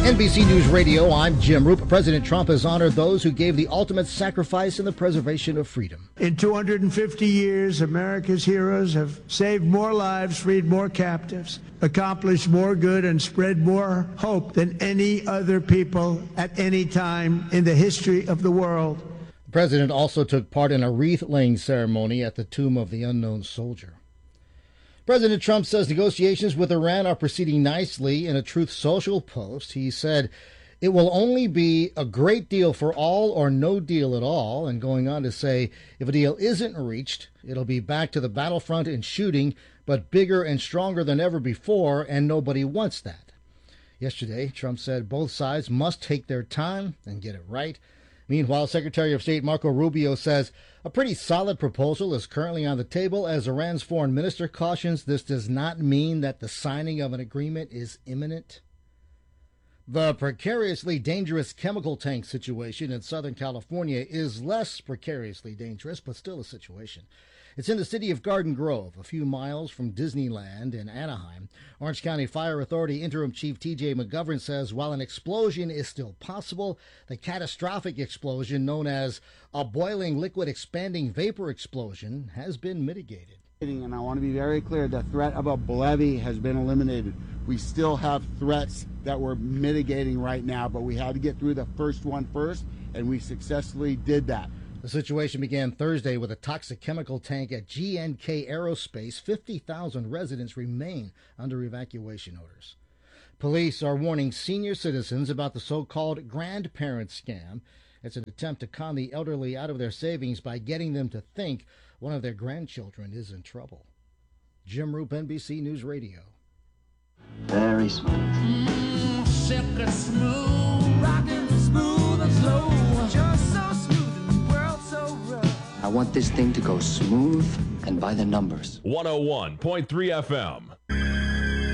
NBC News Radio, I'm Jim Roop. President Trump has honored those who gave the ultimate sacrifice in the preservation of freedom. In 250 years, America's heroes have saved more lives, freed more captives, accomplished more good, and spread more hope than any other people at any time in the history of the world. The president also took part in a wreath-laying ceremony at the tomb of the unknown soldier. President Trump says negotiations with Iran are proceeding nicely. In a Truth Social post, he said, "It will only be a great deal for all or no deal at all," and going on to say, if a deal isn't reached, it'll be back to the battlefront and shooting, but bigger and stronger than ever before, and nobody wants that. Yesterday, Trump said both sides must take their time and get it right. Meanwhile, Secretary of State Marco Rubio says a pretty solid proposal is currently on the table as Iran's foreign minister cautions this does not mean that the signing of an agreement is imminent. The precariously dangerous chemical tank situation in Southern California is less precariously dangerous, but still a situation. It's in the city of Garden Grove, a few miles from Disneyland in Anaheim. Orange County Fire Authority Interim Chief T.J. McGovern says while an explosion is still possible, the catastrophic explosion known as a boiling liquid expanding vapor explosion has been mitigated. And I want to be very clear, the threat of a levee has been eliminated. We still have threats that we're mitigating right now, but we had to get through the first one first, and we successfully did that. The situation began Thursday with a toxic chemical tank at GNK Aerospace. 50,000 residents remain under evacuation orders. Police are warning senior citizens about the so-called grandparent scam. It's an attempt to con the elderly out of their savings by getting them to think one of their grandchildren is in trouble. Jim Roop, NBC News Radio. Very smooth. Silky smooth, rockin' smooth and slow. Just so smooth in the world so rough. I want this thing to go smooth and by the numbers. 101.3 FM.